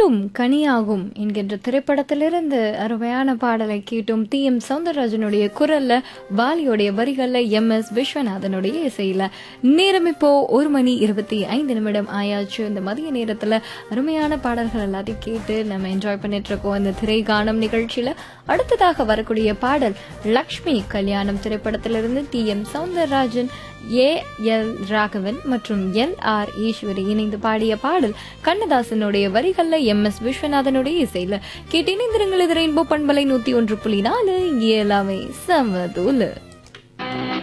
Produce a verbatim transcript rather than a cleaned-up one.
கல்லும் கனியாகும் என்கின்ற திரைப்படத்திலிருந்து அருமையான பாடலை கேட்டும். டி எம் சௌந்தரராஜனுடைய குரல்ல, வாலியோடைய வரிகள்ல, எம் எஸ் விஸ்வநாதனுடைய இசையில. நேரம் இப்போ ஒரு மணி இருபத்தி ஐந்து நிமிடம் ஆயாச்சு. இந்த மதிய நேரத்துல அருமையான பாடல்கள் எல்லாத்தையும் கேட்டு நம்ம என்ஜாய் பண்ணிட்டு இருக்கோம் இந்த திரை காணும் நிகழ்ச்சியில. அடுத்ததாக வரக்கூடிய பாடல் லக்ஷ்மி கல்யாணம் திரைப்படத்திலிருந்து D M Soundararajan, A L Raghavan மற்றும் எல் ஆர் ஈஸ்வரி இணைந்து பாடிய பாடல். கண்ணதாசனுடைய வரிகள்ல, எம் எஸ் விஸ்வநாதனுடைய இசையில. கேட்டு இணைந்திருங்கள். இது ரெயின்போ பண்பலை நூத்தி ஒன்று புள்ளி நாலு. எல்லாமே சமதூல.